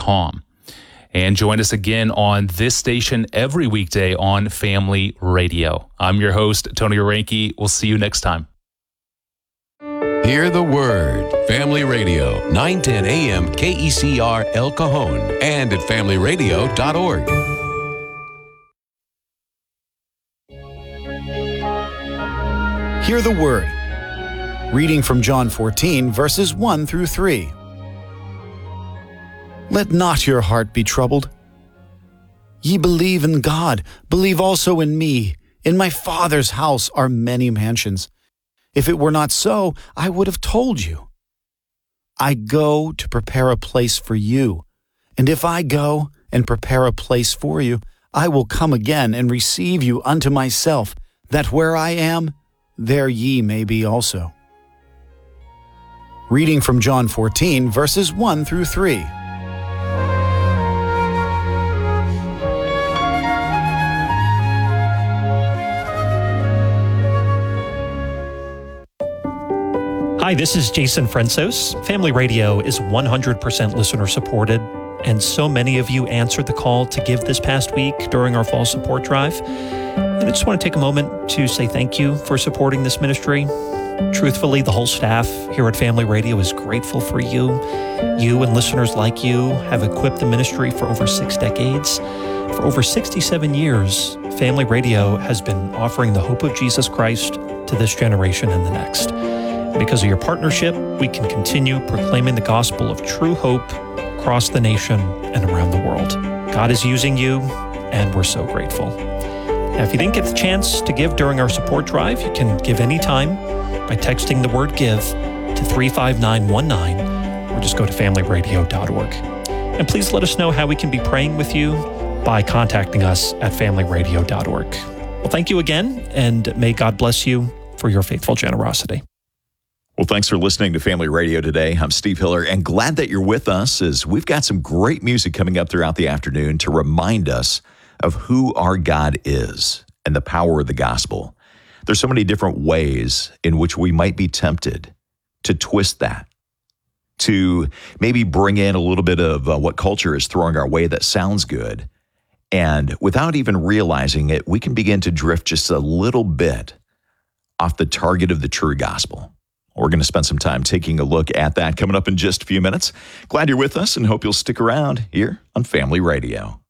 familyradiofamily.com. And join us again on this station every weekday on Family Radio. I'm your host, Tony Reinke. We'll see you next time. Hear the Word. Family Radio, 910 a.m. KECR El Cajon and at familyradio.org. Hear the Word. Reading from John 14, verses 1 through 3. Let not your heart be troubled. Ye believe in God, believe also in me. In my Father's house are many mansions. If it were not so, I would have told you. I go to prepare a place for you. And if I go and prepare a place for you, I will come again and receive you unto myself, that where I am, there ye may be also. Reading from John 14, verses 1 through 3. Hi, this is Jason Fransos. Family Radio is 100% listener supported, and so many of you answered the call to give this past week during our fall support drive. And I just want to take a moment to say thank you for supporting this ministry. Truthfully, the whole staff here at Family Radio is grateful for you. You and listeners like you have equipped the ministry for over 6 decades. For over 67 years, Family Radio has been offering the hope of Jesus Christ to this generation and the next. Because of your partnership, we can continue proclaiming the gospel of true hope across the nation and around the world. God is using you, and we're so grateful. Now, if you didn't get the chance to give during our support drive, you can give anytime by texting the word GIVE to 35919, or just go to familyradio.org. And please let us know how we can be praying with you by contacting us at familyradio.org. Well, thank you again, and may God bless you for your faithful generosity. Well, thanks for listening to Family Radio today. I'm Steve Hiller, and glad that you're with us as we've got some great music coming up throughout the afternoon to remind us of who our God is and the power of the gospel. There's so many different ways in which we might be tempted to twist that, to maybe bring in a little bit of what culture is throwing our way that sounds good. And without even realizing it, we can begin to drift just a little bit off the target of the true gospel. We're going to spend some time taking a look at that coming up in just a few minutes. Glad you're with us and hope you'll stick around here on Family Radio.